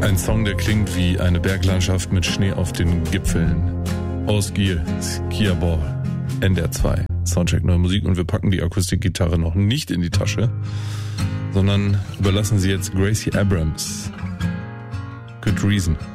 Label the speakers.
Speaker 1: Ein Song, der klingt wie eine Berglandschaft mit Schnee auf den Gipfeln. Aus Skiabor, NDR 2, Soundcheck Neue Musik. Und wir packen die Akustikgitarre noch nicht in die Tasche, sondern überlassen sie jetzt Gracie Abrams. Good Reason.